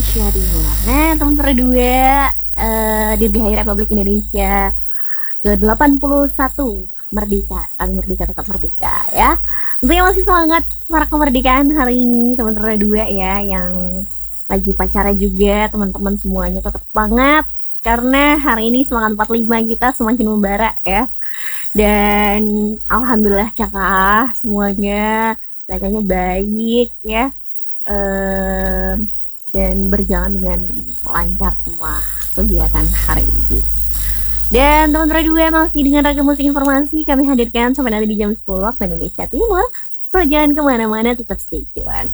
Indonesia Timur. Nah, teman berdua, Dirgahayu Republik Indonesia ke-81 Merdeka. Kami merdeka tetap merdeka ya. Tentunya masih semangat para kemerdekaan hari ini teman berdua ya, yang lagi pacara juga teman-teman semuanya tetap semangat karena hari ini semangat 45 kita semakin membara ya. Dan alhamdulillah cakap semuanya belajarnya baik ya. Dan berjalan dengan lancar semua kegiatan hari ini. Dan teman berdua masih dengan ragam musik informasi kami hadirkan sampai nanti di jam 10 waktu Indonesia Timur. So jangan kemana-mana, tetap stay tune.